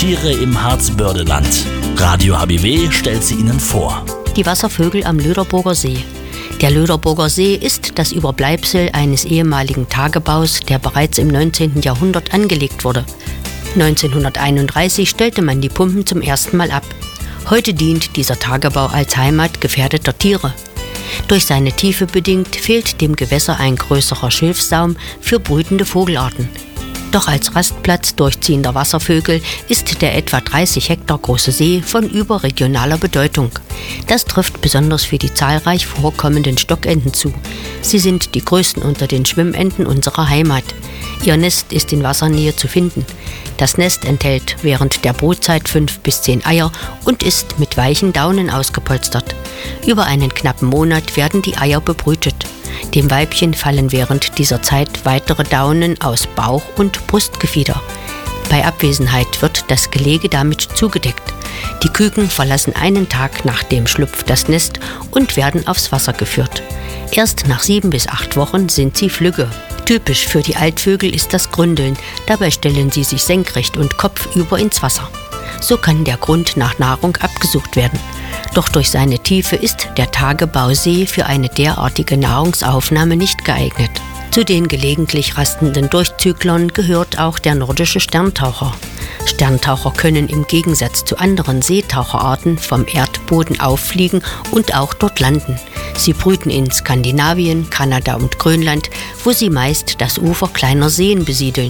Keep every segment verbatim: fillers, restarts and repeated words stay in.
Tiere im Harzbördeland. Radio H B W stellt sie Ihnen vor. Die Wasservögel am Löderburger See. Der Löderburger See ist das Überbleibsel eines ehemaligen Tagebaus, der bereits im neunzehnten Jahrhundert angelegt wurde. neunzehnhunderteinunddreißig stellte man die Pumpen zum ersten Mal ab. Heute dient dieser Tagebau als Heimat gefährdeter Tiere. Durch seine Tiefe bedingt fehlt dem Gewässer ein größerer Schilfsaum für brütende Vogelarten. Doch als Rastplatz durchziehender Wasservögel ist der etwa dreißig Hektar große See von überregionaler Bedeutung. Das trifft besonders für die zahlreich vorkommenden Stockenten zu. Sie sind die größten unter den Schwimmenten unserer Heimat. Ihr Nest ist in Wassernähe zu finden. Das Nest enthält während der Brutzeit fünf bis zehn Eier und ist mit weichen Daunen ausgepolstert. Über einen knappen Monat werden die Eier bebrütet. Dem Weibchen fallen während dieser Zeit weitere Daunen aus Bauch- und Brustgefieder. Bei Abwesenheit wird das Gelege damit zugedeckt. Die Küken verlassen einen Tag nach dem Schlupf das Nest und werden aufs Wasser geführt. Erst nach sieben bis acht Wochen sind sie flügge. Typisch für die Altvögel ist das Gründeln. Dabei stellen sie sich senkrecht und kopfüber ins Wasser. So kann der Grund nach Nahrung abgesucht werden. Doch durch seine Tiefe ist der Tagebausee für eine derartige Nahrungsaufnahme nicht geeignet. Zu den gelegentlich rastenden Durchzüglern gehört auch der nordische Sterntaucher. Sterntaucher können im Gegensatz zu anderen Seetaucherarten vom Erdboden auffliegen und auch dort landen. Sie brüten in Skandinavien, Kanada und Grönland, wo sie meist das Ufer kleiner Seen besiedeln.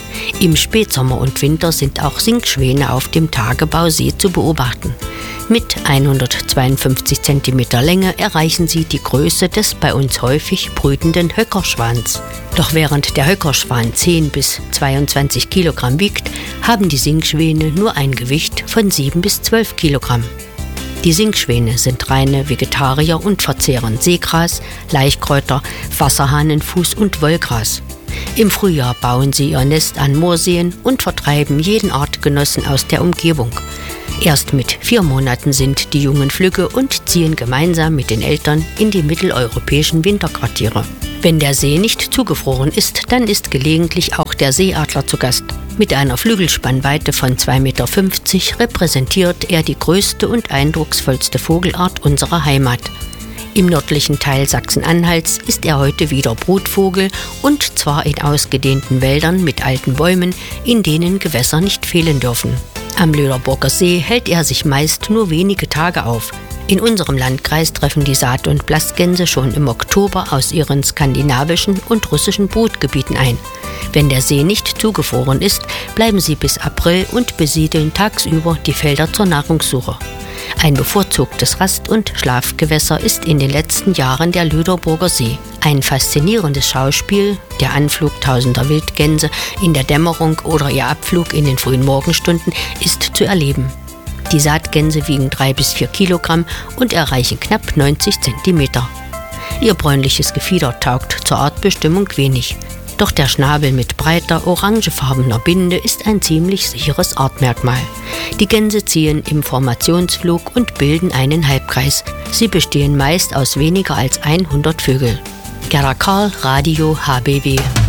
Im Spätsommer und Winter sind auch Singschwäne auf dem Tagebausee zu beobachten. Mit hundertzweiundfünfzig Zentimeter Länge erreichen sie die Größe des bei uns häufig brütenden Höckerschwans. Doch während der Höckerschwan zehn bis zweiundzwanzig Kilogramm wiegt, haben die Singschwäne nur ein Gewicht von sieben bis zwölf Kilogramm. Die Singschwäne sind reine Vegetarier und verzehren Seegras, Laichkräuter, Wasserhahnenfuß und Wollgras. Im Frühjahr bauen sie ihr Nest an Moorseen und vertreiben jeden Artgenossen aus der Umgebung. Erst mit vier Monaten sind die Jungen flügge und ziehen gemeinsam mit den Eltern in die mitteleuropäischen Winterquartiere. Wenn der See nicht zugefroren ist, dann ist gelegentlich auch der Seeadler zu Gast. Mit einer Flügelspannweite von zwei Komma fünfzig Meter repräsentiert er die größte und eindrucksvollste Vogelart unserer Heimat. Im nördlichen Teil Sachsen-Anhalts ist er heute wieder Brutvogel und zwar in ausgedehnten Wäldern mit alten Bäumen, in denen Gewässer nicht fehlen dürfen. Am Löderburger See hält er sich meist nur wenige Tage auf. In unserem Landkreis treffen die Saat- und Blastgänse schon im Oktober aus ihren skandinavischen und russischen Brutgebieten ein. Wenn der See nicht zugefroren ist, bleiben sie bis April und besiedeln tagsüber die Felder zur Nahrungssuche. Ein bevorzugtes Rast- und Schlafgewässer ist in den letzten Jahren der Löderburger See. Ein faszinierendes Schauspiel, der Anflug tausender Wildgänse in der Dämmerung oder ihr Abflug in den frühen Morgenstunden, ist zu erleben. Die Saatgänse wiegen drei bis vier Kilogramm und erreichen knapp neunzig Zentimeter. Ihr bräunliches Gefieder taugt zur Artbestimmung wenig. Doch der Schnabel mit breiter, orangefarbener Binde ist ein ziemlich sicheres Artmerkmal. Die Gänse ziehen im Formationsflug und bilden einen Halbkreis. Sie bestehen meist aus weniger als hundert Vögeln. Gerda Karl, Radio H B W.